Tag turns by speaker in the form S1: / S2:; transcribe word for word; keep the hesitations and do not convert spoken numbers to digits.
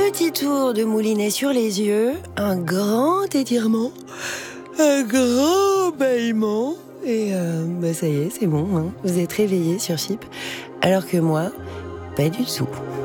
S1: petit tour de moulinet sur les yeux, un grand étirement, un grand bâillement, et euh, bah ça y est, c'est bon, hein, vous êtes réveillés sur Chip, alors que moi, pas du tout.